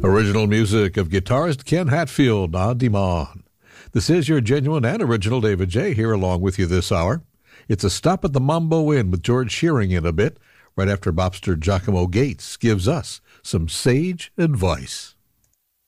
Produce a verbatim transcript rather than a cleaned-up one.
Original music of guitarist Ken Hatfield on demand. This is your genuine and original David J. here along with you this hour. It's a stop at the Mambo Inn with George Shearing in a bit, right after Bobster Giacomo Gates gives us some sage advice.